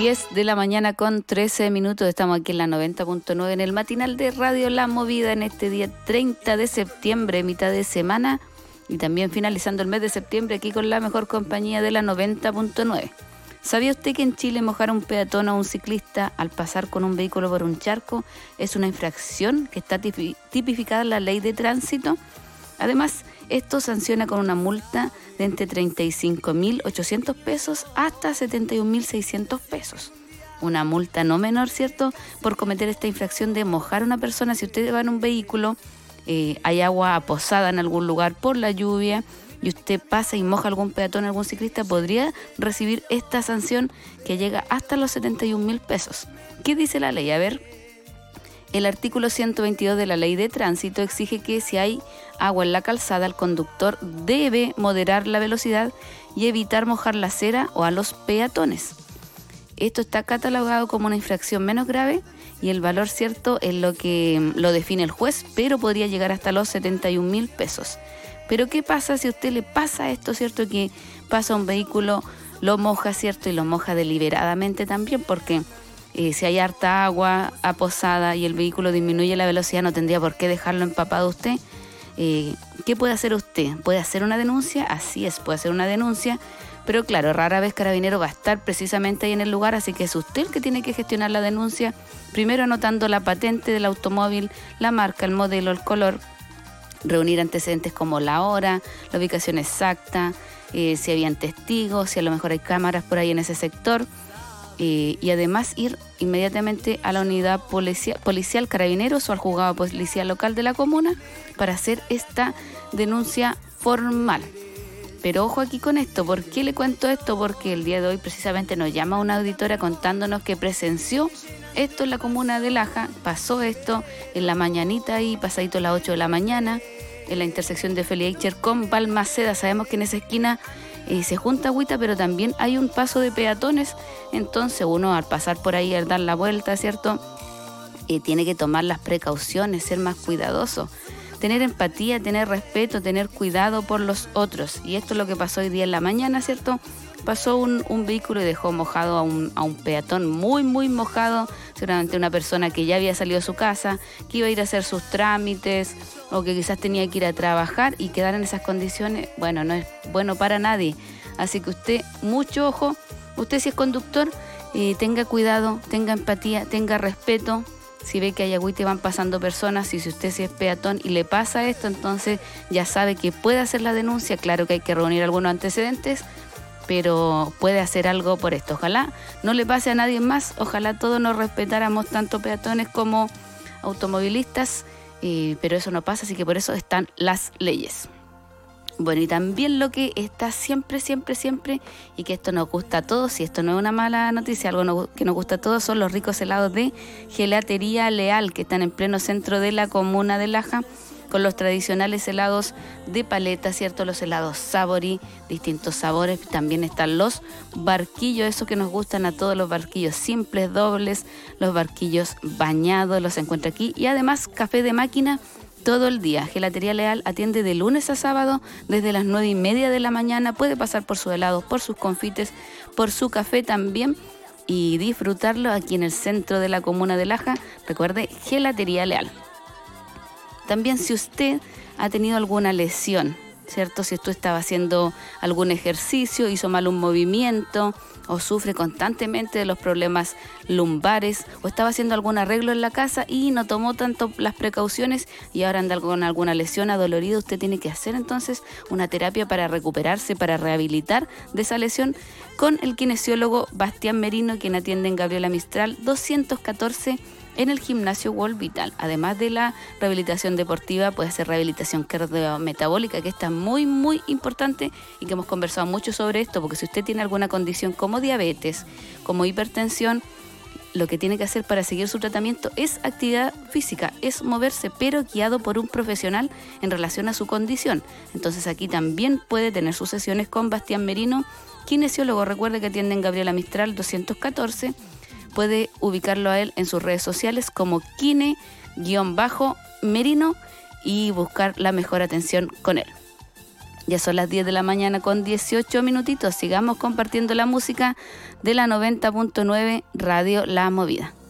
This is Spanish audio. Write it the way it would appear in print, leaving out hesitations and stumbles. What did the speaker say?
10 de la mañana con 13 minutos. Estamos aquí en la 90.9 en el matinal de Radio La Movida en este día 30 de septiembre, mitad de semana, y también finalizando el mes de septiembre aquí con la mejor compañía de la 90.9. ¿Sabía usted que en Chile mojar a un peatón o a un ciclista al pasar con un vehículo por un charco es una infracción que está tipificada en la ley de tránsito? Además, esto sanciona con una multa de entre 35.800 pesos hasta 71.600 pesos. Una multa no menor, ¿cierto?, por cometer esta infracción de mojar a una persona. Si usted va en un vehículo, hay agua posada en algún lugar por la lluvia, y usted pasa y moja a algún peatón, algún ciclista, podría recibir esta sanción que llega hasta los 71.000 pesos. ¿Qué dice la ley? A ver, el artículo 122 de la Ley de Tránsito exige que si hay agua en la calzada, el conductor debe moderar la velocidad y evitar mojar la acera o a los peatones. Esto está catalogado como una infracción menos grave y el valor, cierto, es lo que lo define el juez, pero podría llegar hasta los 71.000 pesos. Pero ¿qué pasa si a usted le pasa esto, cierto, que pasa un vehículo, lo moja, cierto, y lo moja deliberadamente también? Porque si hay harta agua aposada y el vehículo disminuye la velocidad, no tendría por qué dejarlo empapado usted. ¿Qué puede hacer usted? ¿Puede hacer una denuncia? Así es, puede hacer una denuncia, pero claro, rara vez Carabinero va a estar precisamente ahí en el lugar, así que es usted el que tiene que gestionar la denuncia, primero anotando la patente del automóvil, la marca, el modelo, el color, reunir antecedentes como la hora, la ubicación exacta, si habían testigos, si a lo mejor hay cámaras por ahí en ese sector, y además ir inmediatamente a la unidad policial Carabineros o al juzgado policial local de la comuna para hacer esta denuncia formal. Pero ojo aquí con esto. ¿Por qué le cuento esto? Porque el día de hoy precisamente nos llama una auditora contándonos que presenció esto en la comuna de Laja. Pasó esto en la mañanita ahí, pasadito a las 8 de la mañana, en la intersección de Feli Eicher con Balmaceda. Sabemos que en esa esquina se junta agüita, pero también hay un paso de peatones. Entonces uno al pasar por ahí, al dar la vuelta, ¿cierto?, tiene que tomar las precauciones, ser más cuidadoso, tener empatía, tener respeto, tener cuidado por los otros. Y esto es lo que pasó hoy día en la mañana, ¿cierto? Pasó un vehículo y dejó mojado a un peatón, muy, muy mojado. Seguramente una persona que ya había salido de su casa, que iba a ir a hacer sus trámites o que quizás tenía que ir a trabajar, y quedar en esas condiciones, bueno, no es bueno para nadie. Así que usted, mucho ojo, usted si es conductor, tenga cuidado, tenga empatía, tenga respeto. Si ve que hay agüita y van pasando personas, y si usted si es peatón y le pasa esto, entonces ya sabe que puede hacer la denuncia. Claro que hay que reunir algunos antecedentes, pero puede hacer algo por esto. Ojalá no le pase a nadie más, ojalá todos nos respetáramos, tanto peatones como automovilistas, pero eso no pasa, así que por eso están las leyes. Bueno, y también lo que está siempre, y que esto nos gusta a todos, y esto no es una mala noticia, algo que nos gusta a todos, son los ricos helados de Gelatería Leal, que están en pleno centro de la comuna de Laja, con los tradicionales helados de paleta, ¿cierto? Los helados Sabori, distintos sabores. También están los barquillos, esos que nos gustan a todos, los barquillos simples, dobles, los barquillos bañados, los encuentra aquí. Y además, café de máquina todo el día. Gelatería Leal atiende de lunes a sábado desde las 9:30 de la mañana. Puede pasar por sus helados, por sus confites, por su café también, y disfrutarlo aquí en el centro de la comuna de Laja. Recuerde, Gelatería Leal. También si usted ha tenido alguna lesión, ¿cierto? Si usted estaba haciendo algún ejercicio, hizo mal un movimiento, o sufre constantemente de los problemas lumbares, o estaba haciendo algún arreglo en la casa y no tomó tanto las precauciones y ahora anda con alguna lesión adolorida, usted tiene que hacer entonces una terapia para recuperarse, para rehabilitar de esa lesión, con el kinesiólogo Bastián Merino, quien atiende en Gabriela Mistral 214 en el gimnasio World Vital. Además de la rehabilitación deportiva, puede hacer rehabilitación cardiometabólica, que está muy, muy importante y que hemos conversado mucho sobre esto, porque si usted tiene alguna condición como diabetes, como hipertensión, lo que tiene que hacer para seguir su tratamiento es actividad física, es moverse, pero guiado por un profesional en relación a su condición. Entonces aquí también puede tener sus sesiones con Bastián Merino, kinesiólogo. Recuerde que atiende en Gabriela Mistral 214. Puede ubicarlo a él en sus redes sociales como Kine-Merino y buscar la mejor atención con él. Ya son las 10 de la mañana con 18 minutitos. Sigamos compartiendo la música de la 90.9 Radio La Movida.